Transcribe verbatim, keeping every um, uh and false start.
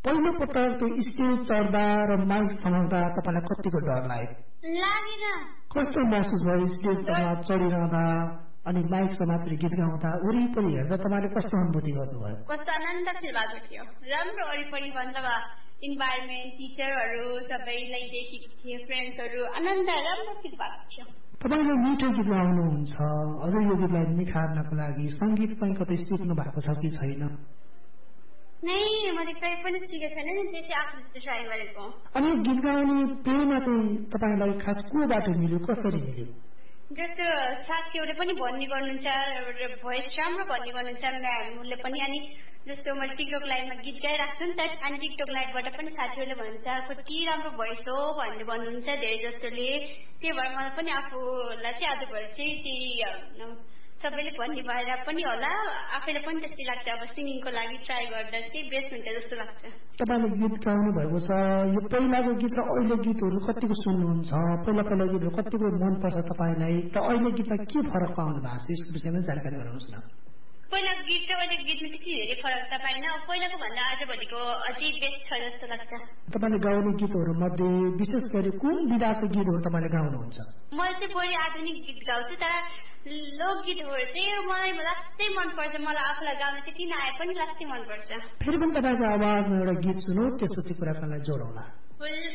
पहिलो पटक त्यो स्टेज चढ्दा र माइक थमाउँदा तपाईँलाई कतिको डर लाग्यो? लागेन। कस्तो महसुस भयो स्टेजमा चढिरहँदा अनि माइकमा मात्रै गीत गाउँदा? वरिपरि हेर्दा तपाईँले कस्तो अनुभूति गर्नुभयो? कस्तो आनन्द फिल भएको थियो। राम्रो वरिपरि मतलब इन्भाइरोमेन्ट, टिचरहरू सबैलाई देखेको थिएँ, फ्रेन्ड्सहरू, आनन्द राम्रो फिल भएको थियो। तपाईँले मिठो गीत गाउनुहुन्छ, अझै यो गीतलाई निखार्नको लागि सङ्गीत पनि कतै सिक्नु भएको छ कि छैन? नै, मैले कहीँ पनि सिकेको छैन नि, त्यसै आफूले ट्राई गरेको। अनि गीत गाउने प्रेरणा चाहिँ तपाईँलाई खास कोबाट मिल्यो, कसरी मिल्यो? जस्तो साथीहरूले पनि भन्ने गर्नुहुन्छ, भोइस राम्रो भन्ने गर्नुहुन्छ म्यामहरूले पनि। अनि जस्तो मैले टिकटक लाइभमा गीत गाइरहेको छु नि त, अनि टिकटक लाइभबाट पनि साथीहरूले भन्छ कति राम्रो भोइस हो भन्ने भन्नुहुन्छ धेरै जस्तोले। त्यही भएर मलाई पनि आफूलाई चाहिँ आजभोलि चाहिँ त्यही सबैले भन्ने भएर पनि होला, आफैलाई पनि त्यस्तै लाग्छ। अब सिङ्गिङको लागि ट्राई गर्दा चाहिँ बेस्ट हुन्छ जस्तो लाग्छ। तपाईँले गीत गाउनु भएको छ, यो पहिलाको गीत र अहिले गीतहरू कतिको सुन्नुहुन्छ? पहिला पहिला गीतहरू कतिको मनपर्छ तपाईँलाई र अहिले गीतमा के फरक पाउनु भएको छ, यसको विषयमा जानकारी गराउनुहोस् न। पहिलाको गीत र अहिलेको गीतमा त्यति धेरै फरक त पाइनँ। पहिलाको भन्दा आजभोलिको अझै बेस्ट छ जस्तो लाग्छ। तपाईँले गाउने गीतहरू मध्ये विशेष गरी कुन विधाको गीतहरू तपाईँले गाउनुहुन्छ? मैले चाहिँ बढी आधुनिक गीत गाउँछु, तर लोकगीतहरू चाहिँ मलाई लास्टै मनपर्छ। मलाई आफूलाई गाउन त्यति नआए पनि लास्टै मनपर्छ। फेरि पनि तपाईँको आवाजमा एउटा गीत सुनौ, त्यसपछि कुराकानीलाई जोडौँला।